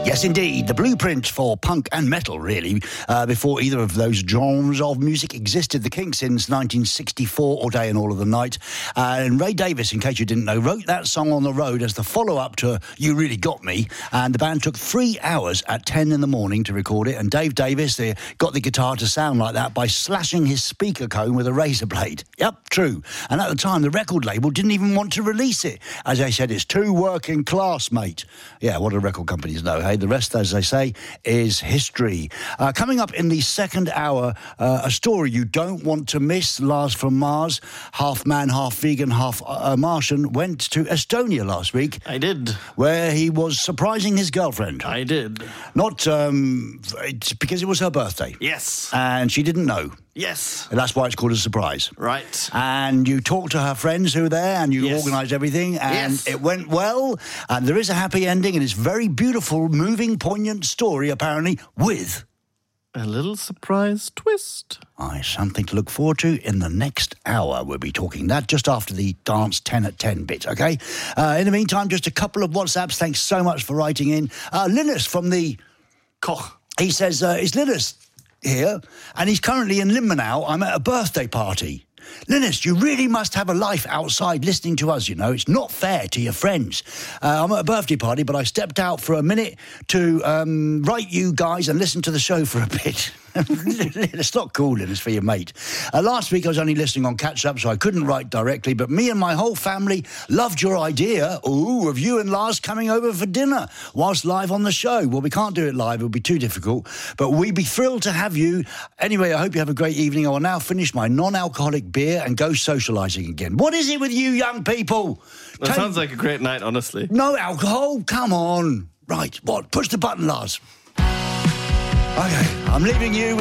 Yes, indeed. The blueprint for punk and metal, really, before either of those genres of music existed. The Kinks since 1964, All Day and All of the Night. And Ray Davies, in case you didn't know, wrote that song on the road as the follow-up to You Really Got Me. And the band took 3 hours at 10 in the morning to record it. And Dave Davies got the guitar to sound like that by slashing his speaker cone with a razor blade. Yep, true. And at the time, the record label didn't even want to release it. As they said, it's too working class, mate. Yeah, what do record companies know, hey? The rest, as they say, is history. Coming up in the second hour, a story you don't want to miss. Lars from Mars, half man, half vegan, half Martian, went to Estonia last week. I did. Where he was surprising his girlfriend. I did. Not it's because it was her birthday. Yes. And she didn't know. Yes. And that's why it's called a surprise. Right. And you talked to her friends who were there and you Yes. organised everything and Yes. it went well and there is a happy ending and it's very beautiful, moving, poignant story, apparently, with a little surprise twist. Something to look forward to in the next hour. We'll be talking that just after the dance 10 at 10 bit, OK? In the meantime, just a couple of WhatsApps. Thanks so much for writing in. Linus from the Koch. He says, it's Linus here, and he's currently in Limmenau. I'm at a birthday party. Linus, you really must have a life outside listening to us, you know. It's not fair to your friends. I'm at a birthday party, but I stepped out for a minute to write you guys and listen to the show for a bit. It's not cool, Linus, for your mate. Last week I was only listening on catch-up, so I couldn't write directly, but me and my whole family loved your idea, of you and Lars coming over for dinner whilst live on the show. Well, we can't do it live, it would be too difficult, but we'd be thrilled to have you. Anyway, I hope you have a great evening. I will now finish my non-alcoholic beer and go socialising again. What is it with you young people? That sounds like a great night, honestly. No alcohol? Come on. Right, what? Push the button, Lars. Okay, I'm leaving you with